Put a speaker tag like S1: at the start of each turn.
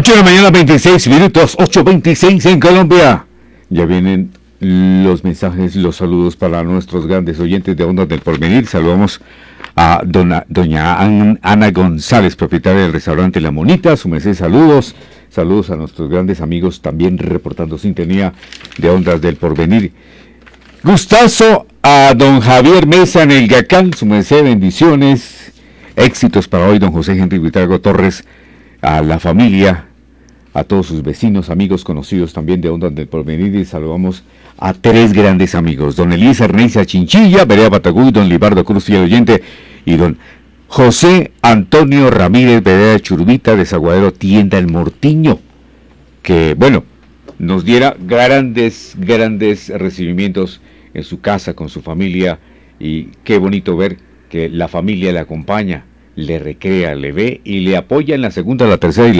S1: 8 de la mañana, 26 minutos, 8:26 en Colombia. Ya vienen los mensajes, los saludos para nuestros grandes oyentes de Ondas del Porvenir. Saludamos a doña Ana González, propietaria del restaurante La Monita. Su merced, saludos. Saludos a nuestros grandes amigos también reportando sintonía de Ondas del Porvenir. Gustazo a don Javier Mesa en el Gacán. Su merced, bendiciones. Éxitos para hoy, don José Henry Buitrago Torres. A la familia, a todos sus vecinos, amigos, conocidos también de Ondas del Porvenir, y saludamos a tres grandes amigos, don Elías Neiza Chinchilla, Berea Bataguy, don Libardo Cruz Fiel Oyente, y don José Antonio Ramírez Berea Churbita, Desaguadero, Tienda El Mortiño, que, bueno, nos diera grandes recibimientos en su casa, con su familia, y qué bonito ver que la familia le acompaña, le recrea, le ve y le apoya en la segunda, la tercera y la